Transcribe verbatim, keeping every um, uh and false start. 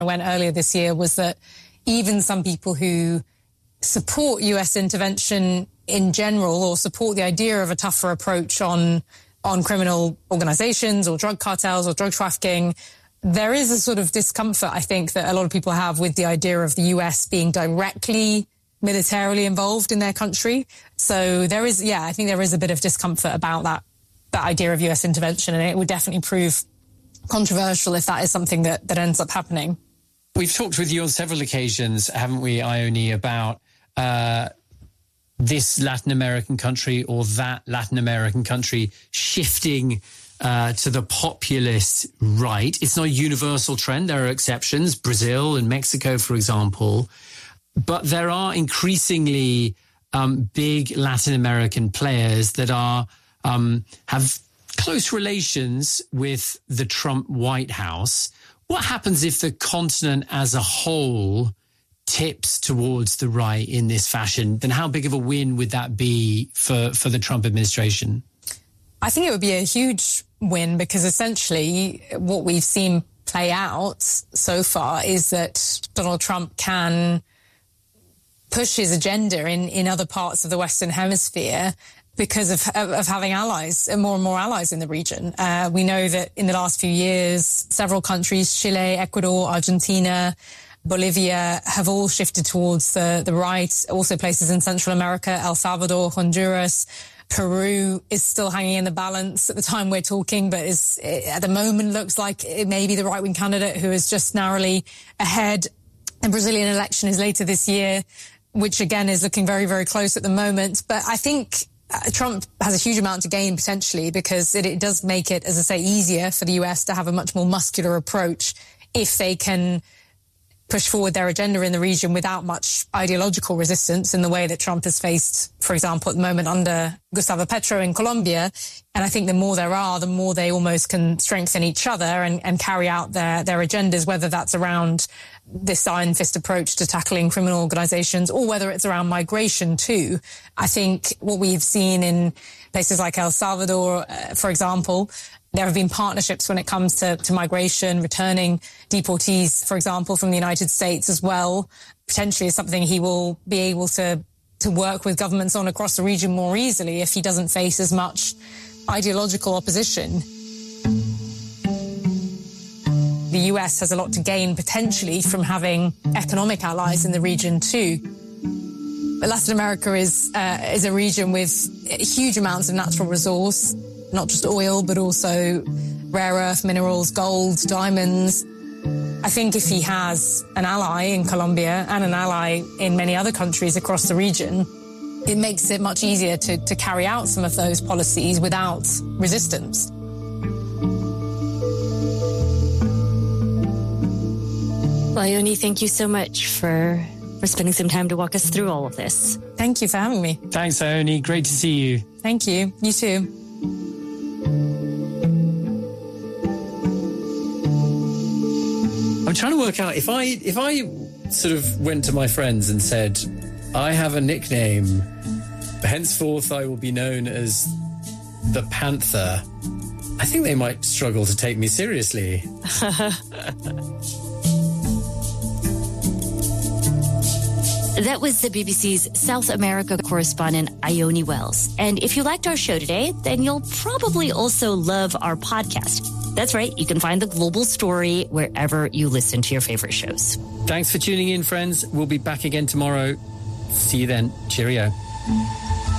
went earlier this year was that even some people who support U S intervention in general or support the idea of a tougher approach on on criminal organizations or drug cartels or drug trafficking, there is a sort of discomfort, I think, that a lot of people have with the idea of the U S being directly militarily involved in their country. So there is, yeah, I think there is a bit of discomfort about that, that idea of U S intervention, and it would definitely prove controversial if that is something that, that ends up happening. We've talked with you on several occasions, haven't we, Ione, about uh, this Latin American country or that Latin American country shifting uh, to the populist right. It's not a universal trend. There are exceptions, Brazil and Mexico, for example. But there are increasingly um, big Latin American players that are um, have close relations with the Trump White House. What happens if the continent as a whole tips towards the right in this fashion? Then how big of a win would that be for, for the Trump administration? I think it would be a huge win, because essentially what we've seen play out so far is that Donald Trump can push his agenda in, in other parts of the Western Hemisphere because of, of, of having allies, more and more allies in the region. Uh, we know that in the last few years, several countries, Chile, Ecuador, Argentina, Bolivia, have all shifted towards the, the right. Also places in Central America, El Salvador, Honduras. Peru is still hanging in the balance at the time we're talking, but is at the moment looks like it may be the right-wing candidate who is just narrowly ahead. The Brazilian election is later this year, which again is looking very, very close at the moment. But I think uh, Trump has a huge amount to gain potentially, because it, it does make it, as I say, easier for the U S to have a much more muscular approach if they can push forward their agenda in the region without much ideological resistance in the way that Trump has faced, for example, at the moment under Gustavo Petro in Colombia. And I think the more there are, the more they almost can strengthen each other and, and carry out their, their agendas, whether that's around this iron fist approach to tackling criminal organizations or whether it's around migration too. I think what we've seen in places like El Salvador, uh, for example, there have been partnerships when it comes to, to migration, returning deportees, for example, from the United States as well. Potentially is something he will be able to, to work with governments on across the region more easily if he doesn't face as much ideological opposition. The U S has a lot to gain potentially from having economic allies in the region too. But Latin America is, uh, is a region with huge amounts of natural resource, not just oil, but also rare earth minerals, gold, diamonds. I think if he has an ally in Colombia and an ally in many other countries across the region, it makes it much easier to, to carry out some of those policies without resistance. Well, Ione, thank you so much for, for spending some time to walk us through all of this. Thank you for having me. Thanks, Ione. Great to see you. Thank you. You too. I'm trying to work out if I if I sort of went to my friends and said, I have a nickname, henceforth I will be known as the Panther, I think they might struggle to take me seriously. That was the B B C's South America correspondent, Ione Wells. And if you liked our show today, then you'll probably also love our podcast. That's right. You can find The Global Story wherever you listen to your favorite shows. Thanks for tuning in, friends. We'll be back again tomorrow. See you then. Cheerio.